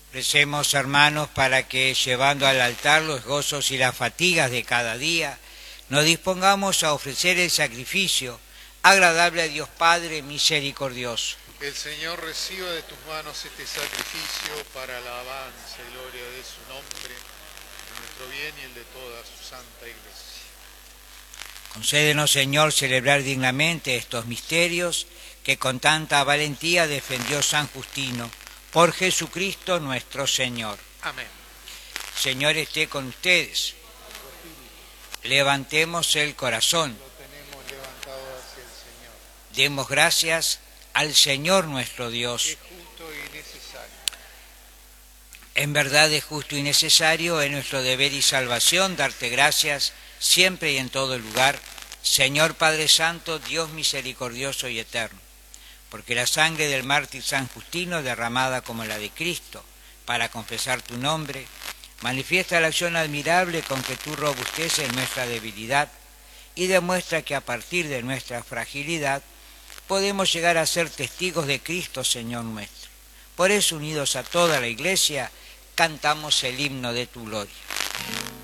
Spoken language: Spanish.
Recemos, hermanos, para que, llevando al altar los gozos y las fatigas de cada día, nos dispongamos a ofrecer el sacrificio agradable a Dios Padre misericordioso. Que el Señor reciba de tus manos este sacrificio para la alabanza y gloria de su nombre, en nuestro bien y el de toda su santa Iglesia. Concédenos, Señor, celebrar dignamente estos misterios que con tanta valentía defendió San Justino, por Jesucristo nuestro Señor. Amén. Señor, esté con ustedes. Levantemos el corazón. Lo tenemos levantado hacia el Señor. Demos gracias al Señor nuestro Dios. Es justo y necesario. En verdad es justo y necesario, es nuestro deber y salvación darte gracias siempre y en todo lugar, Señor Padre Santo, Dios misericordioso y eterno, porque la sangre del mártir San Justino, derramada como la de Cristo, para confesar tu nombre, manifiesta la acción admirable con que tú robusteces nuestra debilidad y demuestra que a partir de nuestra fragilidad podemos llegar a ser testigos de Cristo, Señor nuestro. Por eso, unidos a toda la Iglesia, cantamos el himno de tu gloria.